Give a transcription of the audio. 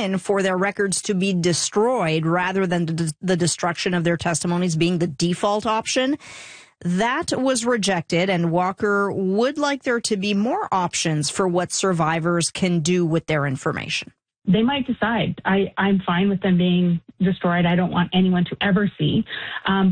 in for their records to be destroyed rather than the destruction of their testimonies being the default option. That was rejected, and Walker would like there to be more options for what survivors can do with their information. They might decide, I'm fine with them being destroyed. I don't want anyone to ever see.